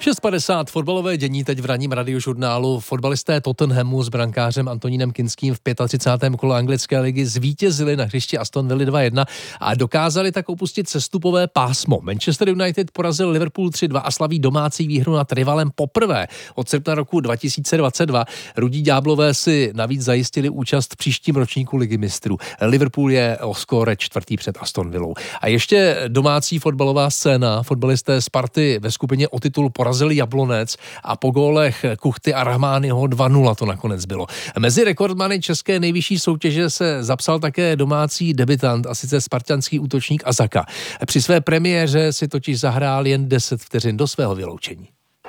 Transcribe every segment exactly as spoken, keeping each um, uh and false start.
šest padesát fotbalové dění teď v ranním radiožurnálu. Fotbalisté Tottenhamu s brankářem Antonínem Kinským v třicátém pátém kole anglické ligy zvítězili na hřišti Aston Villa dva jedna a dokázali tak opustit sestupové pásmo. Manchester United porazil Liverpool tři dva a slaví domácí výhru nad rivalem poprvé od srpna roku dva tisíce dvacet dva. Rudí ďáblové si navíc zajistili účast v příštím ročníku Ligy mistrů. Liverpool je o skóre čtvrtý před Aston Villou. A ještě domácí fotbalová scéna. Fotbalisté Sparty ve skupině o titul porazili Jablonec a po gólech Kuchty a Rahmányho dva nula to nakonec bylo. Mezi rekordmany české nejvyšší soutěže se zapsal také domácí debutant, a sice spartanský útočník Azaka. Při své premiéře si totiž zahrál jen deset vteřin do svého vyloučení.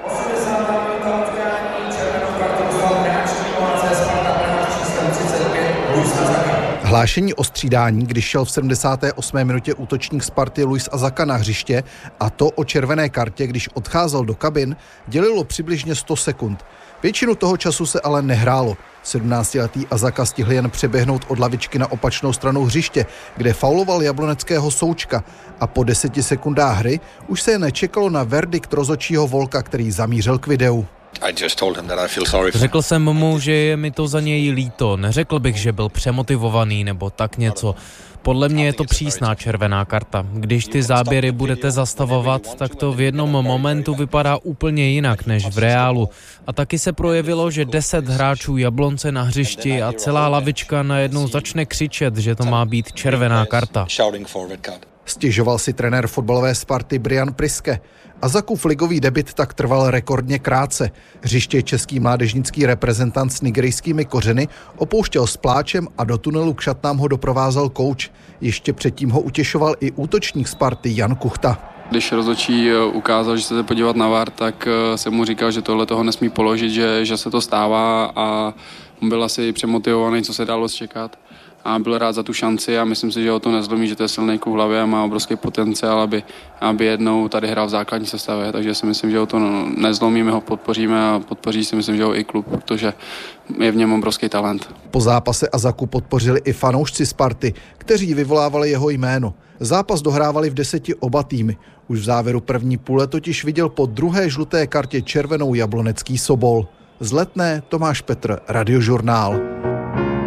Hlášení o střídání, když šel v sedmdesáté osmé minutě útočník Sparty Luis Azaka na hřiště, a to o červené kartě, když odcházel do kabin, dělilo přibližně sto sekund. Většinu toho času se ale nehrálo. sedmnáctiletý Azaka stihl jen přeběhnout od lavičky na opačnou stranu hřiště, kde fauloval jabloneckého Součka, a po deseti sekundách hry už se nečekalo na verdikt rozhodčího Volka, který zamířil k videu. Řekl jsem mu, že je mi to za něj líto. Neřekl bych, že byl přemotivovaný nebo tak něco. Podle mě je to přísná červená karta. Když ty záběry budete zastavovat, tak to v jednom momentu vypadá úplně jinak než v reálu. A taky se projevilo, že deset hráčů Jablonce na hřišti a celá lavička najednou začne křičet, že to má být červená karta. Stěžoval si trenér fotbalové Sparty Brian Priske. Azakův ligový debut tak trval rekordně krátce. Hřiště český mládežnický reprezentant s nigerijskými kořeny opouštěl s pláčem a do tunelu k šatnám ho doprovázel kouč. Ještě předtím ho utěšoval i útočník Sparty Jan Kuchta. Když rozhodčí ukázal, že se podívat na V A R, tak jsem mu říkal, že tohle toho nesmí položit, že, že se to stává, a byl asi přemotivovaný, co se dalo čekat. A byl rád za tu šanci a myslím si, že ho to nezlomí, že to je silný kluk v hlavě a má obrovský potenciál, aby, aby jednou tady hrál v základní sestavě. Takže si myslím, že ho to nezlomí, my ho podpoříme a podpoří si myslím, že ho i klub, protože je v něm obrovský talent. Po zápase Azaku podpořili i fanoušci Sparty, kteří vyvolávali jeho jméno. Zápas dohrávali v deseti oba týmy. Už v závěru první půle totiž viděl po druhé žluté kartě červenou jablonecký Sobol. Z Letné Tomáš Petr, Radiožurnál.